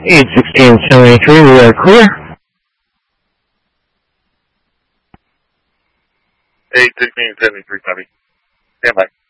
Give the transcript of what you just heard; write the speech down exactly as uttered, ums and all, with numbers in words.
eight sixteen seventy-three, we are clear. eight sixteen seventy-three, copy. Stand by.